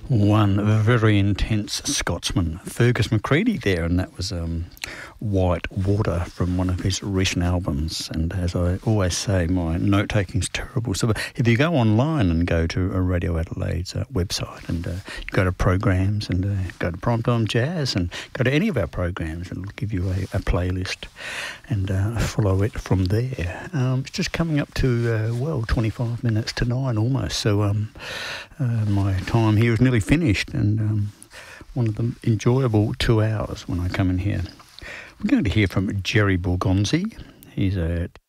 One very intense Scotsman, Fergus McCready there, and that was White Water from one of his recent albums. And as I always say, my note-taking's terrible. So if you go online and go to Radio Adelaide's website and go to programs and go to Primetime Jazz and go to any of our programs, it'll give you a playlist and follow it from there. It's just coming up to, 25 minutes to 9 almost. So my time here is nearly finished, and one of the enjoyable 2 hours when I come in here. We're going to hear from Jerry Borgonzi. He's a